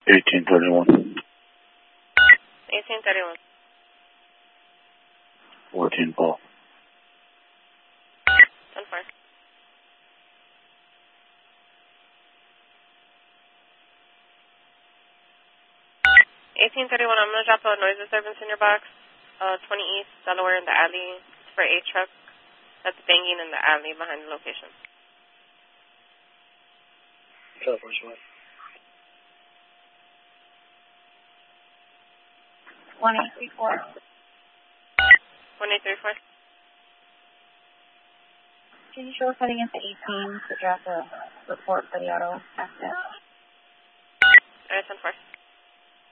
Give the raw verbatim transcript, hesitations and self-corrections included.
eighteen thirty-one. eighteen thirty-one. fourteen Paul. ten four. eighteen thirty-one, I'm going to drop a noise disturbance in your box. Uh, twenty East, Delaware in the alley. It's for a truck that's banging in the alley behind the location. California what? one eight three four. one eight three four. Can you show us heading into eighteen to draft a report for the auto accident? Alright, ten four.